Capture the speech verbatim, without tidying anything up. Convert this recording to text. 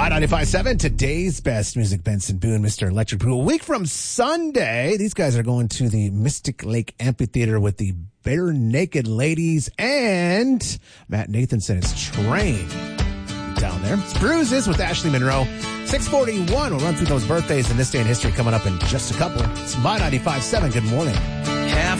My ninety-five point seven, today's best music, Benson Boone, Mister Electric Blue. A week from Sunday, these guys are going to the Mystic Lake Amphitheater with the Bare Naked Ladies and Matt Nathanson is trained down there. It's Bruises with Ashley Monroe. six forty-one, we'll run through those birthdays in this day in history coming up in just a couple. It's My ninety-five point seven, good morning.